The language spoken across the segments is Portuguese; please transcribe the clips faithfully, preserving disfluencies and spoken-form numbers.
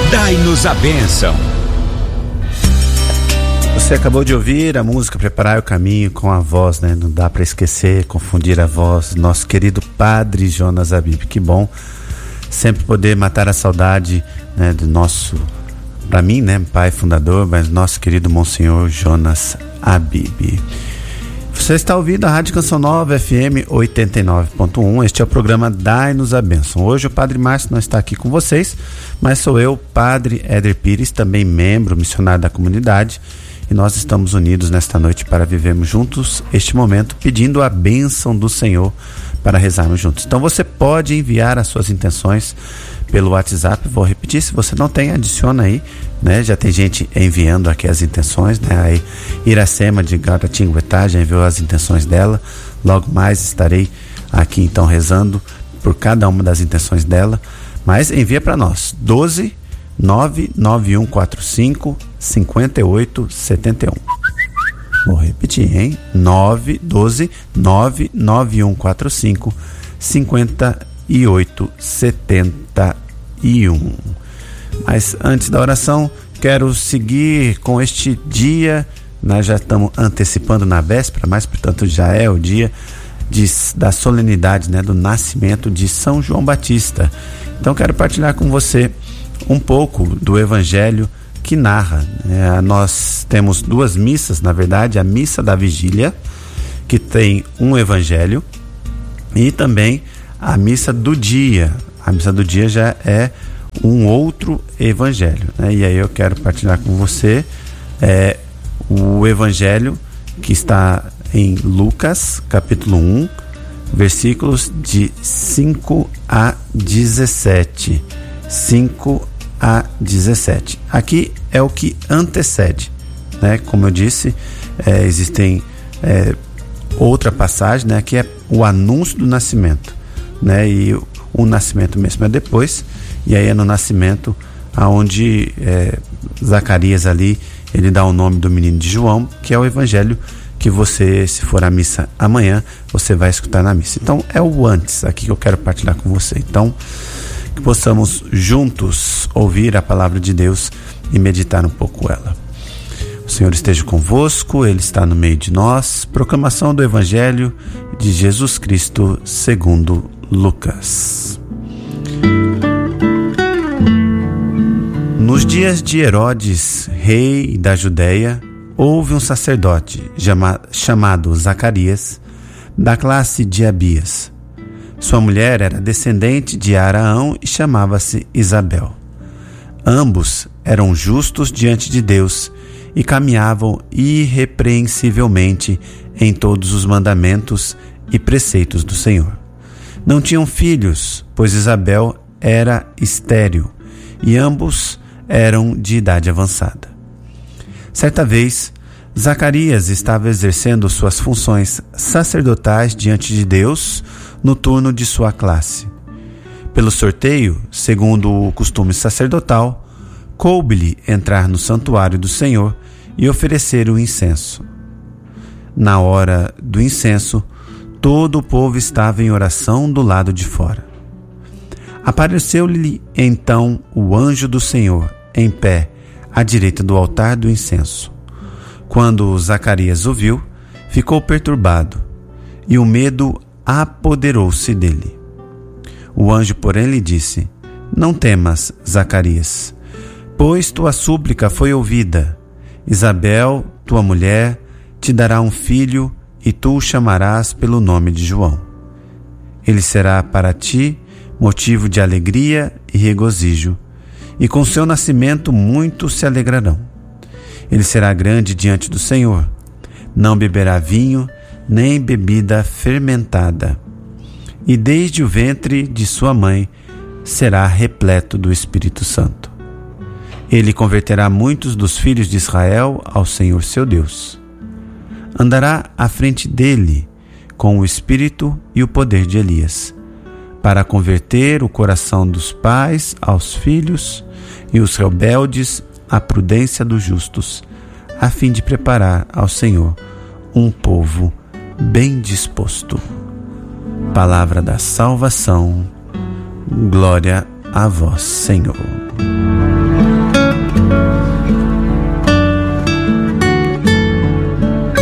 Dai-nos a bênção. Você acabou de ouvir a música Preparar o Caminho com a voz, né? Não dá para esquecer, confundir a voz. Nosso querido Padre Jonas Abib. Que bom sempre poder matar a saudade, né, do nosso, para mim, né, pai fundador, mas nosso querido Monsenhor Jonas Abib. Você está ouvindo a Rádio Canção Nova F M oitenta e nove ponto um. Este é o programa Dai-nos a Bênção. Hoje o Padre Márcio não está aqui com vocês, mas sou eu, Padre Éder Pires, também membro missionário da comunidade, e nós estamos unidos nesta noite para vivermos juntos este momento, pedindo a bênção do Senhor para rezarmos juntos. Então você pode enviar as suas intenções pelo WhatsApp. Vou repetir, se você não tem, adiciona aí, né? Já tem gente enviando aqui as intenções, né? Aí Iracema de Guaratinguetá já enviou as intenções dela. Logo mais estarei aqui então rezando por cada uma das intenções dela. Mas envia para nós, doze nove nove um quatro cinco cinco oito sete um. Vou repetir, hein? nove doze nove nove um quatro cinco cinco oito sete um. Mas antes da oração, quero seguir com este dia. Nós já estamos antecipando na véspera, mas portanto já é o dia de, da solenidade, né, do nascimento de São João Batista. Então quero partilhar com você um pouco do Evangelho que narra, né? Nós temos duas missas, na verdade, a missa da vigília, que tem um evangelho, e também a missa do dia. A missa do dia já é um outro evangelho, né? E aí eu quero partilhar com você é, o evangelho que está em Lucas, capítulo um, versículos de cinco a dezessete. cinco a dezessete. Aqui é o que antecede, né? Como eu disse, é, existem é, outra passagem, né, que é o anúncio do nascimento, né? E o, o nascimento mesmo é depois, e aí é no nascimento aonde é, Zacarias ali, ele dá o nome do menino de João, que é o evangelho que você, se for à missa amanhã, você vai escutar na missa. Então é o antes aqui que eu quero partilhar com você. Então que possamos juntos ouvir a palavra de Deus e meditar um pouco ela. O Senhor esteja convosco, Ele está no meio de nós. Proclamação do Evangelho de Jesus Cristo segundo Lucas. Nos dias de Herodes, rei da Judéia, houve um sacerdote chamado Zacarias, da classe de Abias. Sua mulher era descendente de Araão e chamava-se Isabel. Ambos eram justos diante de Deus e caminhavam irrepreensivelmente em todos os mandamentos e preceitos do Senhor. Não tinham filhos, pois Isabel era estéril e ambos eram de idade avançada. Certa vez, Zacarias estava exercendo suas funções sacerdotais diante de Deus no turno de sua classe. Pelo sorteio, segundo o costume sacerdotal, coube-lhe entrar no santuário do Senhor e oferecer o incenso. Na hora do incenso, todo o povo estava em oração do lado de fora. Apareceu-lhe então o anjo do Senhor, em pé, à direita do altar do incenso. Quando Zacarias o viu, ficou perturbado, e o medo apoderou-se dele. O anjo, porém, lhe disse: Não temas, Zacarias, pois tua súplica foi ouvida. Isabel, tua mulher, te dará um filho, e tu o chamarás pelo nome de João. Ele será para ti motivo de alegria e regozijo, e com seu nascimento muitos se alegrarão. Ele será grande diante do Senhor, não beberá vinho, nem bebida fermentada, e desde o ventre de sua mãe será repleto do Espírito Santo. Ele converterá muitos dos filhos de Israel ao Senhor seu Deus. Andará à frente dele com o espírito e o poder de Elias, para converter o coração dos pais aos filhos e os rebeldes à prudência dos justos, a fim de preparar ao Senhor um povo bem disposto. Palavra da salvação. Glória a vós, Senhor.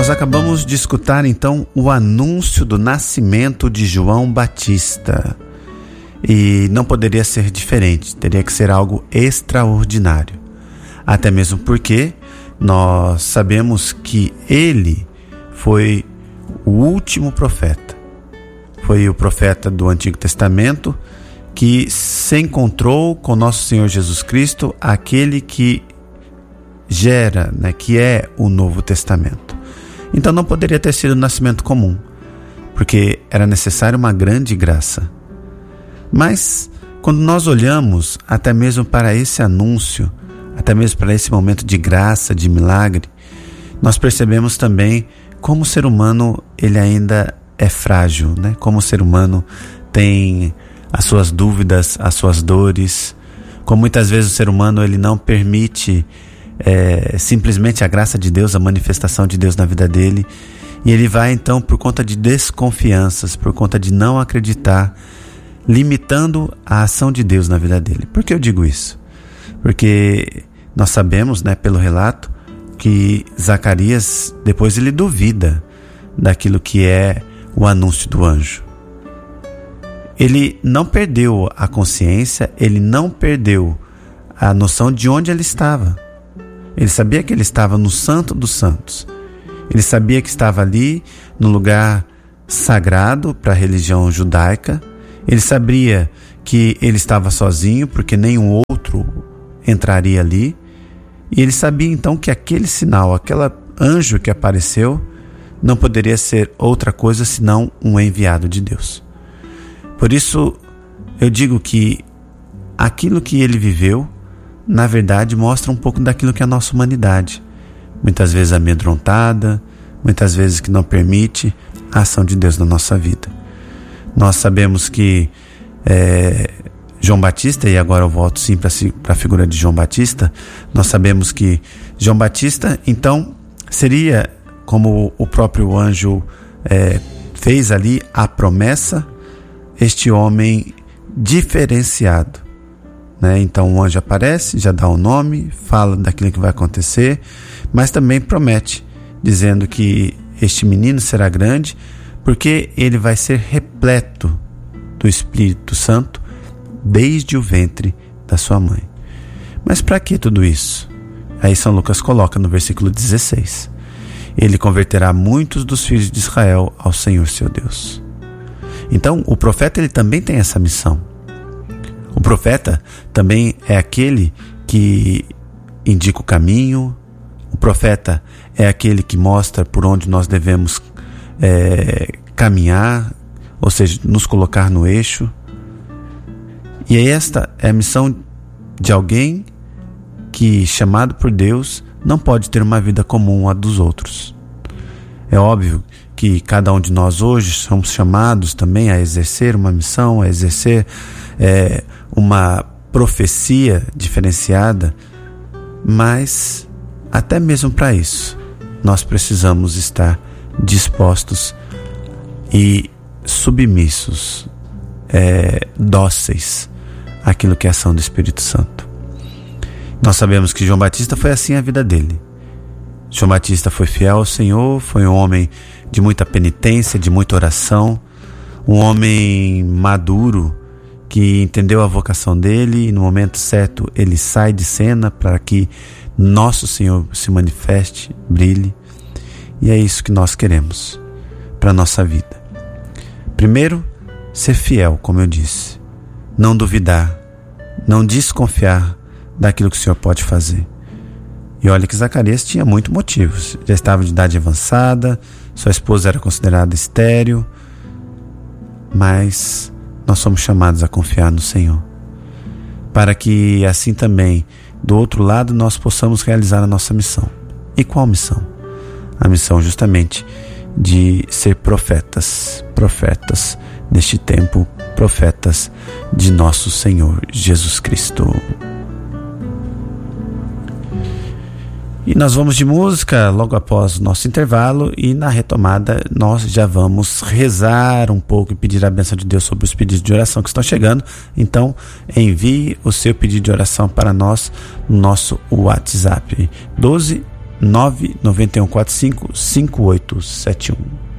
Nós acabamos de escutar então o anúncio do nascimento de João Batista. E não poderia ser diferente, teria que ser algo extraordinário. Até mesmo porque nós sabemos que ele foi o último profeta. Foi o profeta do Antigo Testamento que se encontrou com nosso Senhor Jesus Cristo, aquele que gera, né, que é o Novo Testamento. Então não poderia ter sido um nascimento comum, porque era necessária uma grande graça. Mas quando nós olhamos até mesmo para esse anúncio, até mesmo para esse momento de graça, de milagre, nós percebemos também como o ser humano ele ainda é frágil, né? Como o ser humano tem as suas dúvidas, as suas dores, como muitas vezes o ser humano ele não permite É, simplesmente a graça de Deus, a manifestação de Deus na vida dele, e ele vai então por conta de desconfianças, por conta de não acreditar, limitando a ação de Deus na vida dele. Por que eu digo isso? Porque nós sabemos, né, pelo relato, que Zacarias depois ele duvida daquilo que é o anúncio do anjo. Ele não perdeu a consciência, ele não perdeu a noção de onde ele estava. Ele sabia que ele estava no Santo dos Santos. Ele sabia que estava ali no lugar sagrado para a religião judaica. Ele sabia que ele estava sozinho, porque nenhum outro entraria ali. E ele sabia então que aquele sinal, aquele anjo que apareceu, não poderia ser outra coisa senão um enviado de Deus. Por isso, eu digo que aquilo que ele viveu, na verdade, mostra um pouco daquilo que é a nossa humanidade. Muitas vezes amedrontada, muitas vezes que não permite a ação de Deus na nossa vida. Nós sabemos que é, João Batista, e agora eu volto sim para a figura de João Batista, nós sabemos que João Batista, então, seria, como o próprio anjo é, fez ali a promessa, este homem diferenciado. Né? Então o anjo aparece, já dá o nome, fala daquilo que vai acontecer, mas também promete, dizendo que este menino será grande, porque ele vai ser repleto do Espírito Santo desde o ventre da sua mãe. Mas para que tudo isso? Aí São Lucas coloca no versículo dezesseis: ele converterá muitos dos filhos de Israel ao Senhor seu Deus. Então o profeta ele também tem essa missão. O profeta também é aquele que indica o caminho. O profeta é aquele que mostra por onde nós devemos é, caminhar, ou seja, nos colocar no eixo. E esta é a missão de alguém que, chamado por Deus, não pode ter uma vida comum à dos outros. É óbvio que cada um de nós hoje somos chamados também a exercer uma missão, a exercer é, uma profecia diferenciada, mas até mesmo para isso nós precisamos estar dispostos e submissos, é, dóceis àquilo que é a ação do Espírito Santo. Nós sabemos que João Batista foi assim a vida dele. João Batista foi fiel ao Senhor, foi um homem de muita penitência, de muita oração, um homem maduro que entendeu a vocação dele e no momento certo ele sai de cena para que nosso Senhor se manifeste, brilhe. E é isso que nós queremos para a nossa vida. Primeiro, ser fiel, como eu disse. Não duvidar, não desconfiar daquilo que o Senhor pode fazer. E olha que Zacarias tinha muitos motivos. Já estava de idade avançada, sua esposa era considerada estéril, mas nós somos chamados a confiar no Senhor, para que assim também, do outro lado, nós possamos realizar a nossa missão. E qual missão? A missão justamente de ser profetas, profetas deste tempo, profetas de nosso Senhor Jesus Cristo. E nós vamos de música logo após o nosso intervalo, e na retomada nós já vamos rezar um pouco e pedir a bênção de Deus sobre os pedidos de oração que estão chegando. Então envie o seu pedido de oração para nós no nosso WhatsApp doze, nove nove um quatro cinco cinco oito sete um.